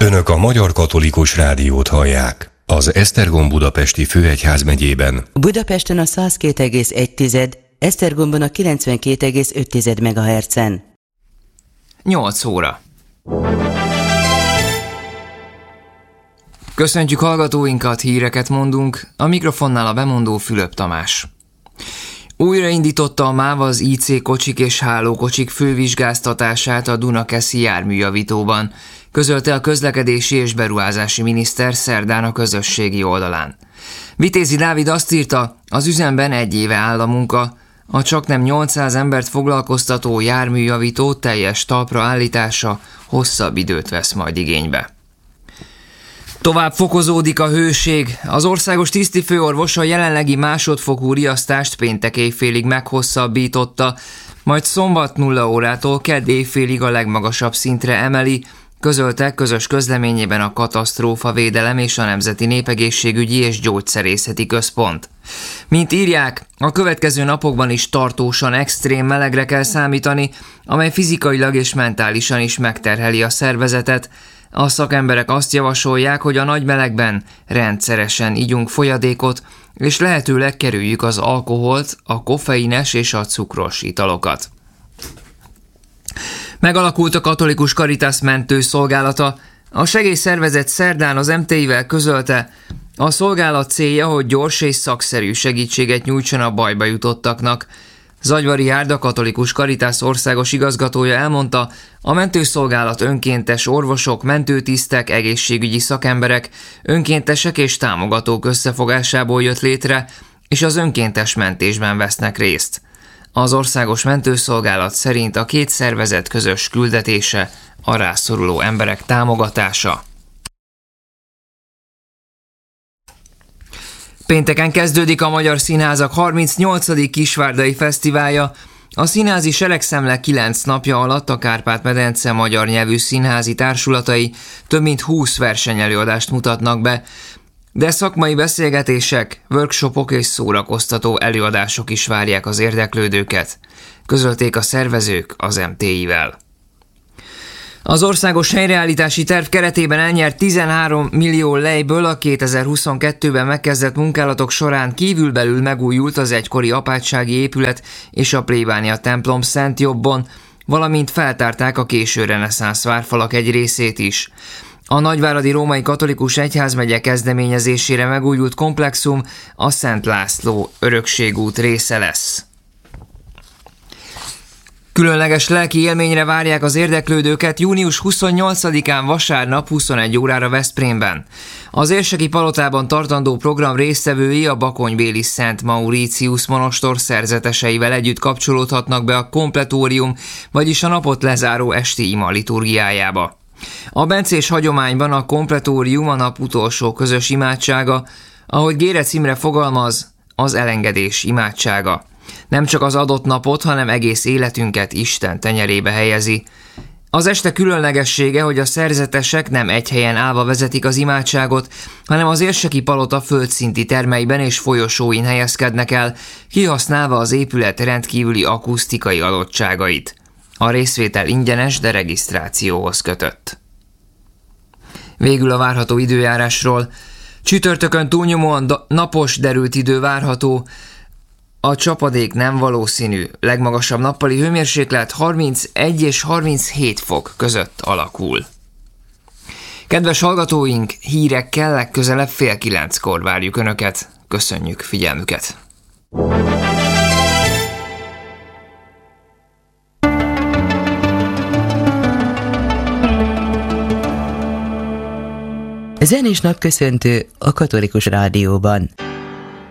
Önök a Magyar Katolikus Rádiót hallják. Az Esztergom budapesti főegyházmegyében Budapesten a 102,1, Esztergomban a 92,5 MHz-en. 8 óra. Köszöntjük hallgatóinkat, híreket mondunk, a mikrofonnál a bemondó Fülöp Tamás. Újraindította a MÁV az IC kocsik és hálókocsik fővizsgáztatását a Dunakeszi járműjavítóban, közölte a közlekedési és beruházási miniszter szerdán a közösségi oldalán. Vitézi Dávid azt írta, az üzemben 1 éve áll a munka, a csaknem 800 embert foglalkoztató járműjavító teljes talpra állítása hosszabb időt vesz majd igénybe. Tovább fokozódik a hőség. Az országos tisztifőorvos a jelenlegi másodfokú riasztást péntek éjfélig meghosszabbította, majd szombat 0 órától kedd éjfélig a legmagasabb szintre emeli, közölte közös közleményében a Katasztrófavédelem és a Nemzeti Népegészségügyi és Gyógyszerészeti Központ. Mint írják, a következő napokban is tartósan extrém melegre kell számítani, amely fizikailag és mentálisan is megterheli a szervezetet. A szakemberek azt javasolják, hogy a nagy melegben rendszeresen igyunk folyadékot, és lehetőleg kerüljük az alkoholt, a koffeines és a cukros italokat. Megalakult a Katolikus Caritas mentőszolgálata. A segélyszervezet szerdán az MTI-vel közölte, a szolgálat célja, hogy gyors és szakszerű segítséget nyújtson a bajba jutottaknak. Zagyvari Árda, Katolikus Caritas országos igazgatója elmondta, a mentőszolgálat önkéntes orvosok, mentőtisztek, egészségügyi szakemberek, önkéntesek és támogatók összefogásából jött létre, és az önkéntes mentésben vesznek részt. Az országos mentőszolgálat szerint a 2 szervezet közös küldetése a rászoruló emberek támogatása. Pénteken kezdődik a Magyar Színházak 38. Kisvárdai Fesztiválja. A színházi seregszemle 9 napja alatt a Kárpát-medence magyar nyelvű színházi társulatai több mint 20 versenyelőadást mutatnak be, de szakmai beszélgetések, workshopok és szórakoztató előadások is várják az érdeklődőket, közölték a szervezők az MTI-vel. Az országos helyreállítási terv keretében elnyert 13 millió lejből a 2022-ben megkezdett munkálatok során kívülbelül megújult az egykori apátsági épület és a plébánia templom Szent Jobbon, valamint feltárták a késő reneszánsz várfalak egy részét is. A Nagyváradi Római Katolikus Egyházmegye kezdeményezésére megújult komplexum a Szent László örökségút része lesz. Különleges lelki élményre várják az érdeklődőket június 28-án vasárnap 21 órára Veszprémben. Az Érseki Palotában tartandó program résztvevői a bakonybéli Szent Mauritius monostor szerzeteseivel együtt kapcsolódhatnak be a kompletórium, vagyis a napot lezáró esti ima liturgiájába. A bencés hagyományban a kompletórium a nap utolsó közös imádsága, ahogy Gérec Imre fogalmaz, az elengedés imádsága. Nem csak az adott napot, hanem egész életünket Isten tenyerébe helyezi. Az este különlegessége, hogy a szerzetesek nem egy helyen állva vezetik az imádságot, hanem az Érseki Palota földszinti termeiben és folyosóin helyezkednek el, kihasználva az épület rendkívüli akusztikai adottságait. A részvétel ingyenes, de regisztrációhoz kötött. Végül a várható időjárásról. Csütörtökön túlnyomóan napos, derült idő várható. A csapadék nem valószínű, legmagasabb nappali hőmérséklet 31 és 37 fok között alakul. Kedves hallgatóink, hírekkel legközelebb 8:30-kor várjuk Önöket. Köszönjük figyelmüket! Zenés napköszöntő a Katolikus Rádióban.